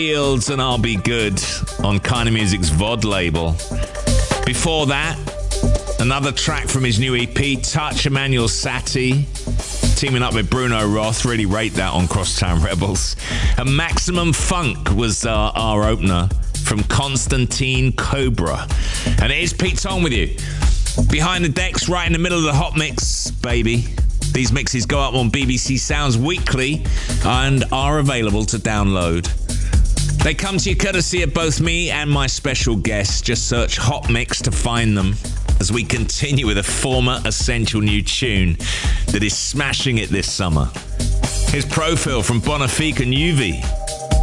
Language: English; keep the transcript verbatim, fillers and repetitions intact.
Fields and I'll Be Good on Kinda Music's V O D label. Before that, another track from his new E P, Touch, Emmanuel Satie, teaming up with Bruno Roth. Really rate that on Crosstown Rebels. And Maximum Funk was uh, our opener from Constantine Cobra. And it is Pete Tong with you. Behind the decks, right in the middle of the hot mix, baby. These mixes go up on B B C Sounds weekly and are available to download. They come to you courtesy of both me and my special guests. Just search Hot Mix to find them as we continue with a former essential new tune that is smashing it this summer. Here's Profil from Bonafide and U V.